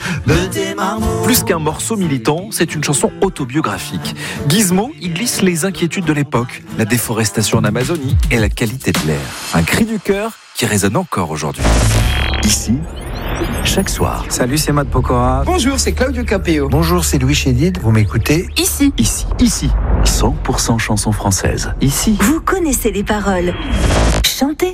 de tes marmots. Plus qu'un morceau militant, c'est une chanson autobiographique. Gizmo y glisse les inquiétudes de l'époque, la déforestation en Amazonie et la qualité de l'air. Un cri du cœur qui résonne encore aujourd'hui. Ici, chaque soir. Salut, c'est Matt Pokora. Bonjour, c'est Claudio Capéo. Bonjour, c'est Louis Chédid. Vous m'écoutez ? Ici. 100% chansons françaises. Ici. Vous connaissez les paroles. Chantez.